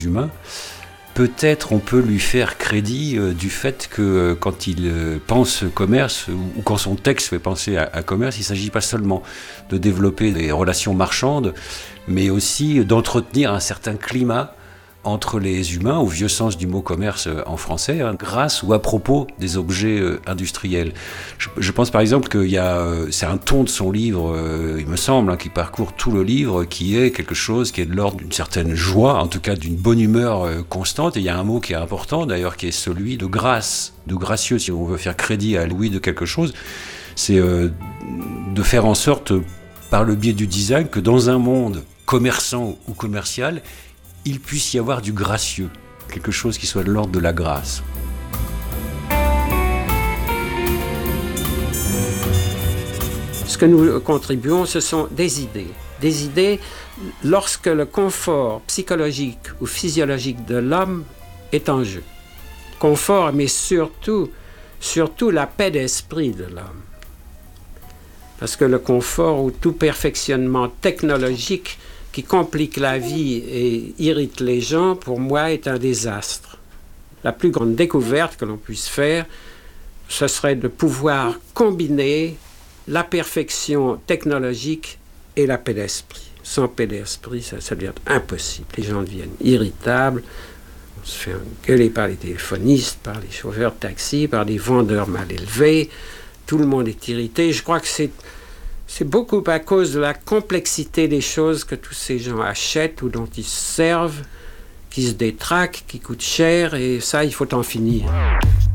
humains. Peut-être on peut lui faire crédit du fait que quand il pense commerce ou quand son texte fait penser à commerce, il ne s'agit pas seulement de développer des relations marchandes, mais aussi d'entretenir un certain climat entre les humains, au vieux sens du mot commerce en français, grâce ou à propos des objets industriels. Je pense par exemple c'est un ton de son livre, il me semble, qui parcourt tout le livre, qui est quelque chose qui est de l'ordre d'une certaine joie, en tout cas d'une bonne humeur constante. Et il y a un mot qui est important d'ailleurs, qui est celui de grâce, de gracieux, si on veut faire crédit à Louis de quelque chose. C'est de faire en sorte, par le biais du design, que dans un monde commerçant ou commercial, il puisse y avoir du gracieux, quelque chose qui soit de l'ordre de la grâce. Ce que nous contribuons, ce sont des idées. Des idées lorsque le confort psychologique ou physiologique de l'homme est en jeu. Confort, mais surtout la paix d'esprit de l'homme. Parce que le confort ou tout perfectionnement technologique qui complique la vie et irrite les gens, pour moi, est un désastre. La plus grande découverte que l'on puisse faire, ce serait de pouvoir combiner la perfection technologique et la paix d'esprit. Sans paix d'esprit, ça devient impossible. Les gens deviennent irritables, on se fait engueuler par les téléphonistes, par les chauffeurs de taxi, par des vendeurs mal élevés. Tout le monde est irrité. Je crois que c'est beaucoup à cause de la complexité des choses que tous ces gens achètent ou dont ils se servent, qui se détraquent, qui coûtent cher, et ça, il faut en finir.